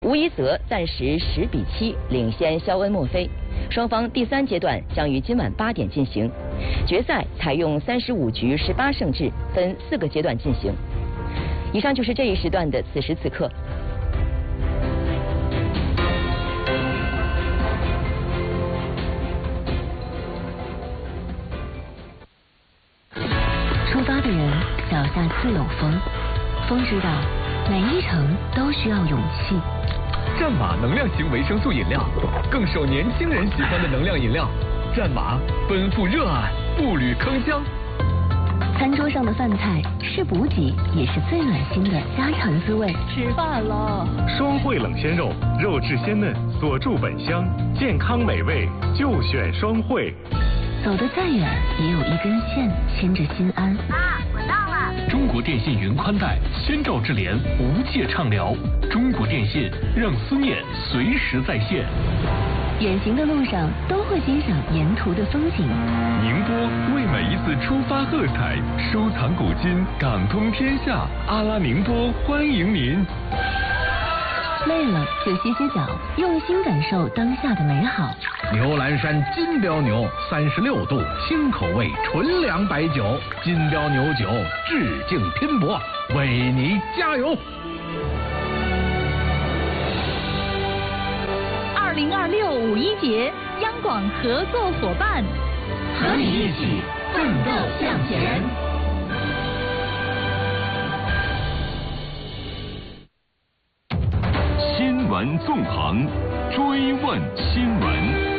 吴一泽暂时10比7领先肖恩墨菲。双方第3阶段将于今晚8点进行。决赛采用35局18胜制，分4个阶段进行。以上就是这一时段的此时此刻。 出发的人脚下自有风，风知道每一程都需要勇气。 战马能量型维生素饮料，更受年轻人喜欢的能量饮料。战马奔赴热爱，步履铿锵。 餐桌上的饭菜是补给，也是最暖心的家常滋味。 吃饭了。 双汇冷鲜肉，肉质鲜嫩，锁住本香，健康美味就选双汇。 走得再远，也有一根线牵着心安。 妈，我到了。 中国电信云宽带，先兆智联，无界畅聊。中国电信让思念随时在线。 远行的路上都会欣赏沿途的风景。 宁波为每一次出发喝彩，收藏古今，感通天下。阿拉宁波欢迎您。 累了就歇歇脚，用心感受当下的美好。 牛栏山金标牛，36度新口味纯粮白酒，金标牛酒致敬拼搏，为你加油。 2026五一节，央广合作伙伴， 和你一起奋斗向前。 新闻纵横，追问新闻。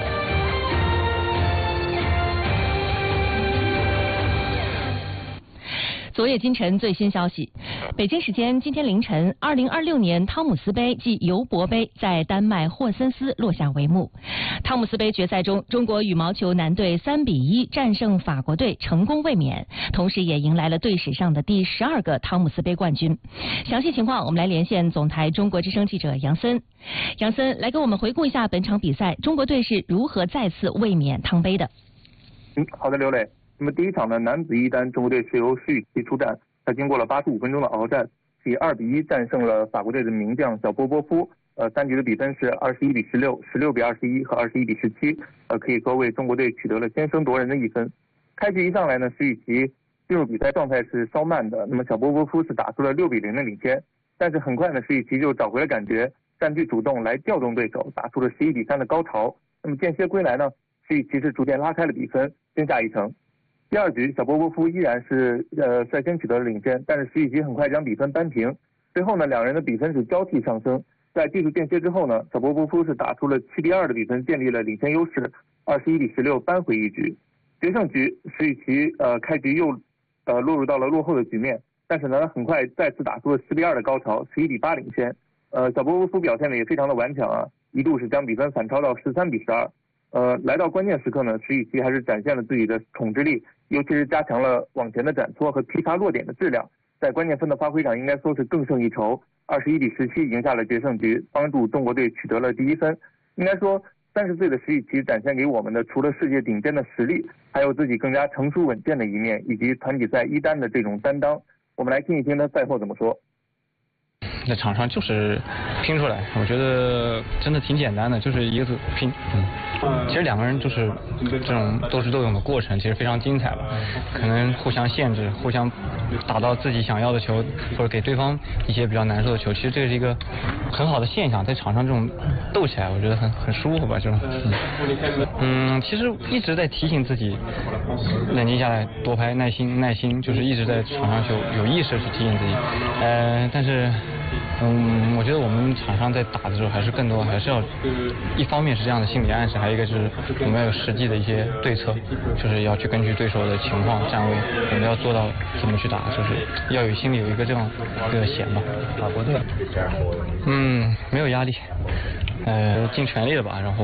昨夜今晨最新消息，北京时间今天凌晨，2026年汤姆斯杯暨尤伯杯在丹麦霍森斯落下帷幕。汤姆斯杯决赛中，中国羽毛球男队3比1战胜法国队，成功卫冕，同时也迎来了队史上的第12个汤姆斯杯冠军。详细情况，我们来连线总台中国之声记者杨森。杨森，来给我们回顾一下本场比赛，中国队是如何再次卫冕汤杯的？ 好的，刘磊。那么第一场呢，男子一单，中国队是由施雨琦出战，他经过了85分钟的鏖战，以2比1战胜了法国队的名将小波波夫。3局的比分是21比16、16比21和21比17，可以说为中国队取得了先声夺人的一分。开局一上来呢，施雨琦进入比赛状态是稍慢的，那么小波波夫是打出了6比0的领先，但是很快呢，施雨琦就找回了感觉，占据主动来调动对手，打出了11比3的高潮。那么间歇归来呢，施雨琦是逐渐拉开了比分，先下一城。第2局，小波波夫依然是率先取得了领先，但是施雨琦很快将比分扳平。最后呢，两人的比分是交替上升。在技术间歇之后呢，小波波夫是打出了7比2的比分，建立了领先优势，21比16扳回一局。决胜局，施雨琦开局又落入到了落后的局面，但是呢，很快再次打出了10比2的高潮，11比8领先。小波波夫表现的也非常的顽强啊，一度是将比分反超到13比12。来到关键时刻呢，施雨琦还是展现了自己的统治力，尤其是加强了往前的斩搓和劈杀落点的质量，在关键分的发挥上应该说是更胜一筹，21比17赢下了决胜局，帮助中国队取得了第1分。应该说30岁的施雨琦展现给我们的除了世界顶尖的实力，还有自己更加成熟稳健的一面，以及团体赛一单的这种担当。我们来听一听他赛后怎么说。 在场上就是拼出来，我觉得真的挺简单的，就是一个字拼。其实两个人就是这种斗智斗勇的过程，其实非常精彩吧。可能互相限制，互相打到自己想要的球，或者给对方一些比较难受的球。其实这是一个很好的现象，在场上这种斗起来，我觉得很舒服吧，这种。其实一直在提醒自己冷静下来，多拍，耐心，就是一直在场上有意识去提醒自己。但是。我觉得我们场上在打的时候，还是更多还是要，一方面是这样的心理暗示，还有一个就是我们要有实际的一些对策，就是要去根据对手的情况站位，我们要做到怎么去打，就是要有心里有一个这样一个弦吧。法国队，没有压力，尽全力了吧，然后